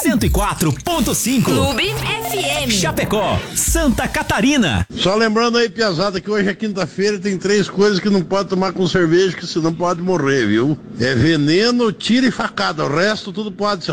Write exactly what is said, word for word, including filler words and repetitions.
cento e quatro ponto cinco. Clube F M. Chapecó, Santa Catarina. Só lembrando aí, piazada, que hoje é quinta-feira e tem três coisas que não pode tomar com cerveja, que senão pode morrer, viu? É veneno, tiro e facada. O resto tudo pode, seu.